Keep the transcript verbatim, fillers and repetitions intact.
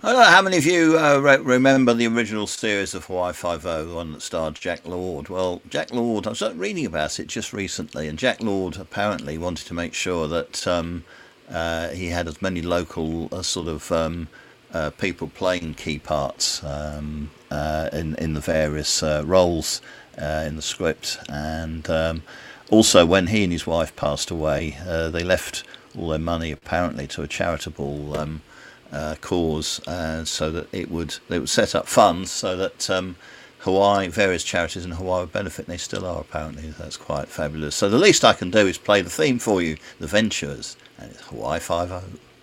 I don't know how many of you uh, re- remember the original series of Hawaii Five O, the one that starred Jack Lord. Well, Jack Lord, I was reading about it just recently, and Jack Lord apparently wanted to make sure that um, uh, he had as many local uh, sort of um, uh, people playing key parts um, uh, in in the various uh, roles uh, in the script, and um, also when he and his wife passed away, uh, they left all their money apparently to a charitable Um, uh, cause, uh, so that it would they would set up funds so that um, Hawaii, various charities in Hawaii would benefit. And they still are apparently. That's quite fabulous. So the least I can do is play the theme for you, The Ventures, and it's Hawaii Five O.